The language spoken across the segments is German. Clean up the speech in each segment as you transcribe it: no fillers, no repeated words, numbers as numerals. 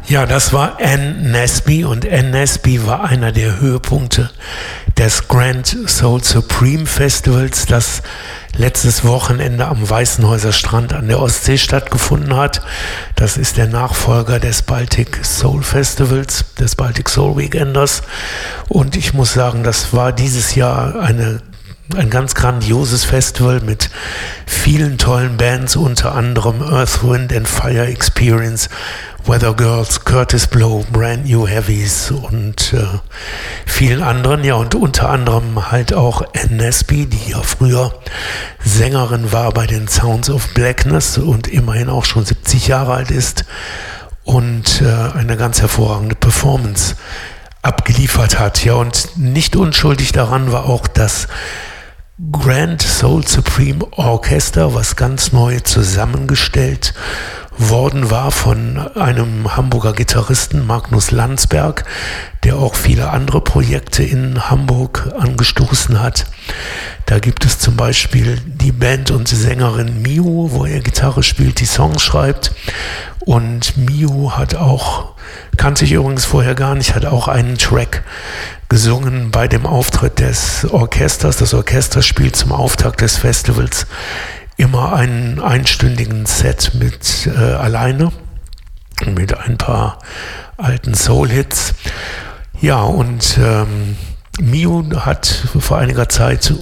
Ja, das war Ann Nesby und Ann Nesby war einer der Höhepunkte des Grand Soul Supreme Festivals, das letztes Wochenende am Weißenhäuser Strand an der Ostsee stattgefunden hat. Das ist der Nachfolger des Baltic Soul Festivals, des Baltic Soul Weekenders. Und ich muss sagen, das war dieses Jahr ein ganz grandioses Festival mit vielen tollen Bands, unter anderem Earth, Wind and Fire Experience, Weather Girls, Curtis Blow, Brand New Heavies und vielen anderen. Ja, und unter anderem halt auch Ann Nesby, die ja früher Sängerin war bei den Sounds of Blackness und immerhin auch schon 70 Jahre alt ist und eine ganz hervorragende Performance abgeliefert hat. Ja, und nicht unschuldig daran war auch das Grand Soul Supreme Orchester, was ganz neu zusammengestellt worden war von einem Hamburger Gitarristen, Magnus Landsberg, der auch viele andere Projekte in Hamburg angestoßen hat. Da gibt es zum Beispiel die Band und Sängerin Miu, wo er Gitarre spielt, die Songs schreibt. Und Miu kannte ich übrigens vorher gar nicht, hat auch einen Track gesungen bei dem Auftritt des Orchesters. Das Orchester spielt zum Auftakt des Festivals immer einen einstündigen Set mit alleine, mit ein paar alten Soul-Hits. Ja, und Miu hat vor einiger Zeit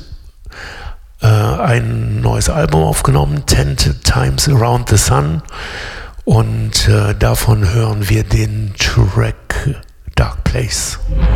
ein neues Album aufgenommen, 10 Times Around the Sun. Und davon hören wir den Track Dark Place.